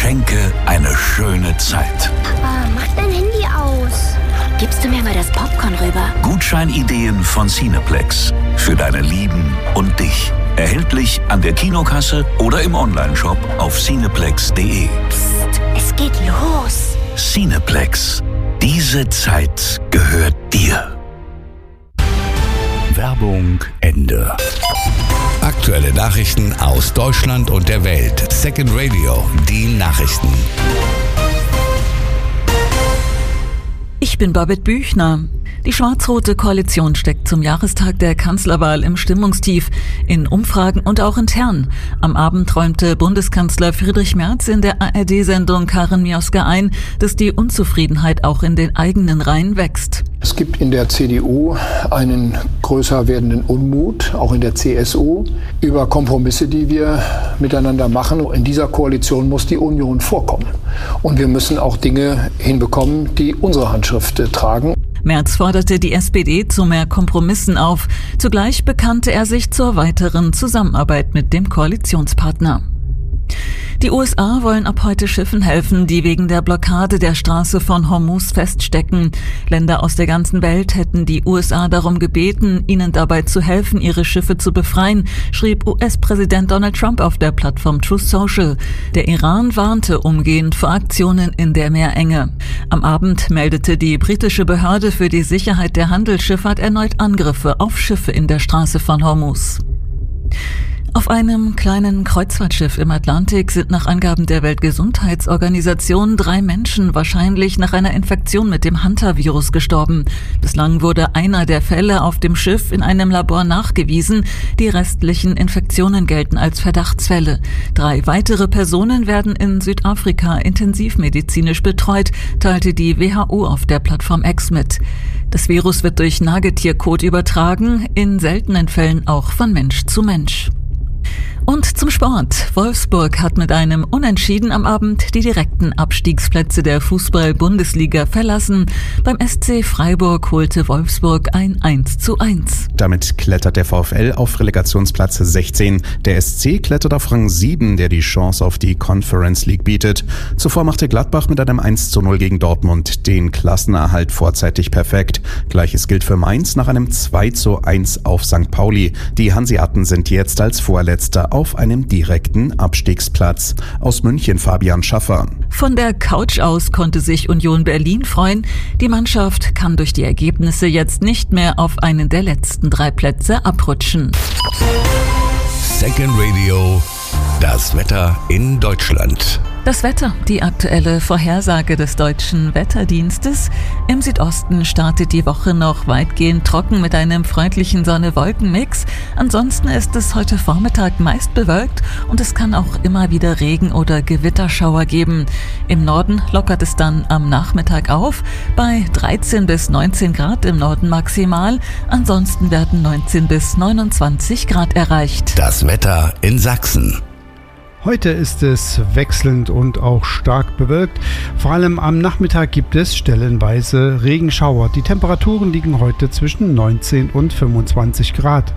schenke eine schöne Zeit. Papa, mach dein Handy aus. Gibst du mir mal das Popcorn rüber? Gutscheinideen von Cineplex. Für deine Lieben und dich. Erhältlich an der Kinokasse oder im Onlineshop auf cineplex.de. Psst, es geht los. Cineplex. Diese Zeit gehört dir. Werbung Ende. Aktuelle Nachrichten aus Deutschland und der Welt. Second Radio, die Nachrichten. Ich bin Babette Büchner. Die schwarz-rote Koalition steckt zum Jahrestag der Kanzlerwahl im Stimmungstief, in Umfragen und auch intern. Am Abend räumte Bundeskanzler Friedrich Merz in der ARD-Sendung Karin Mioska ein, dass die Unzufriedenheit auch in den eigenen Reihen wächst. Es gibt in der CDU einen größer werdenden Unmut, auch in der CSU, über Kompromisse, die wir miteinander machen. In dieser Koalition muss die Union vorkommen. Und wir müssen auch Dinge hinbekommen, die unsere Handschrift tragen. Merz forderte die SPD zu mehr Kompromissen auf. Zugleich bekannte er sich zur weiteren Zusammenarbeit mit dem Koalitionspartner. Die USA wollen ab heute Schiffen helfen, die wegen der Blockade der Straße von Hormuz feststecken. Länder aus der ganzen Welt hätten die USA darum gebeten, ihnen dabei zu helfen, ihre Schiffe zu befreien, schrieb US-Präsident Donald Trump auf der Plattform Truth Social. Der Iran warnte umgehend vor Aktionen in der Meerenge. Am Abend meldete die britische Behörde für die Sicherheit der Handelsschifffahrt erneut Angriffe auf Schiffe in der Straße von Hormuz. Auf einem kleinen Kreuzfahrtschiff im Atlantik sind nach Angaben der Weltgesundheitsorganisation 3 Menschen wahrscheinlich nach einer Infektion mit dem Hantavirus gestorben. Bislang wurde einer der Fälle auf dem Schiff in einem Labor nachgewiesen. Die restlichen Infektionen gelten als Verdachtsfälle. 3 weitere Personen werden in Südafrika intensivmedizinisch betreut, teilte die WHO auf der Plattform X mit. Das Virus wird durch Nagetierkot übertragen, in seltenen Fällen auch von Mensch zu Mensch. Und zum Sport. Wolfsburg hat mit einem Unentschieden am Abend die direkten Abstiegsplätze der Fußball-Bundesliga verlassen. Beim SC Freiburg holte Wolfsburg ein 1:1. Damit klettert der VfL auf Relegationsplatz 16. Der SC klettert auf Rang 7, der die Chance auf die Conference League bietet. Zuvor machte Gladbach mit einem 1:0 gegen Dortmund den Klassenerhalt vorzeitig perfekt. Gleiches gilt für Mainz nach einem 2:1 auf St. Pauli. Die Hanseaten sind jetzt als Vorletzter auf einem direkten Abstiegsplatz. Aus München Fabian Schaffer. Von der Couch aus konnte sich Union Berlin freuen. Die Mannschaft kann durch die Ergebnisse jetzt nicht mehr auf einen der letzten 3 Plätze abrutschen. Second Radio, das Wetter in Deutschland. Das Wetter, die aktuelle Vorhersage des Deutschen Wetterdienstes. Im Südosten startet die Woche noch weitgehend trocken mit einem freundlichen Sonne-Wolken-Mix. Ansonsten ist es heute Vormittag meist bewölkt und es kann auch immer wieder Regen- oder Gewitterschauer geben. Im Norden lockert es dann am Nachmittag auf, bei 13 bis 19 Grad im Norden maximal. Ansonsten werden 19 bis 29 Grad erreicht. Das Wetter in Sachsen. Heute ist es wechselnd und auch stark bewölkt. Vor allem am Nachmittag gibt es stellenweise Regenschauer. Die Temperaturen liegen heute zwischen 19 und 25 Grad.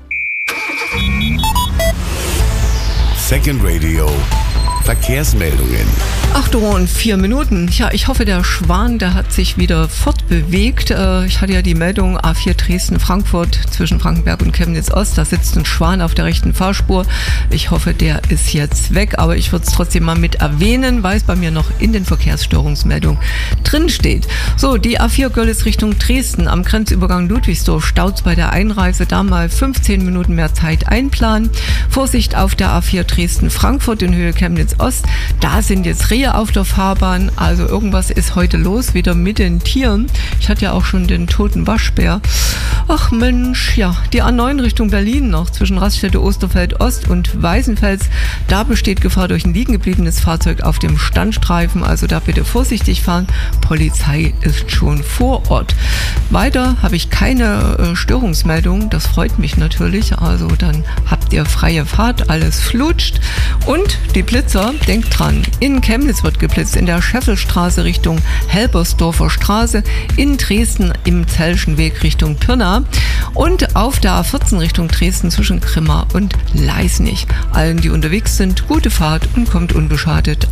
Second Radio. Verkehrsmeldungen. 8:04. Ja, ich hoffe, der Schwan, der hat sich wieder fortbewegt. Ich hatte ja die Meldung A4 Dresden-Frankfurt zwischen Frankenberg und Chemnitz-Ost. Da sitzt ein Schwan auf der rechten Fahrspur. Ich hoffe, der ist jetzt weg, aber ich würde es trotzdem mal mit erwähnen, weil es bei mir noch in den Verkehrsstörungsmeldungen drin steht. So, die A4 Görlitz Richtung Dresden am Grenzübergang Ludwigsdorf staut bei der Einreise. Da mal 15 Minuten mehr Zeit einplanen. Vorsicht auf der A4 Dresden-Frankfurt in Höhe Chemnitz-Ost. Da sind jetzt Rehe auf der Fahrbahn, also irgendwas ist heute los, wieder mit den Tieren. Ich hatte ja auch schon den toten Waschbär. Ach Mensch, ja, die A9 Richtung Berlin noch, zwischen Raststätte Osterfeld Ost und Weißenfels. Da besteht Gefahr durch ein liegen gebliebenes Fahrzeug auf dem Standstreifen, also da bitte vorsichtig fahren. Polizei ist schon vor Ort. Weiter habe ich keine Störungsmeldung, das freut mich natürlich, also dann habt ihr freie Fahrt, alles flutscht. Und die Blitzer, denkt dran, in Chemnitz wird geblitzt, in der Scheffelstraße Richtung Helbersdorfer Straße, in Dresden im Zellschen Weg Richtung Pirna und auf der A14 Richtung Dresden zwischen Grimma und Leisnig. Allen, die unterwegs sind, gute Fahrt und kommt unbeschadet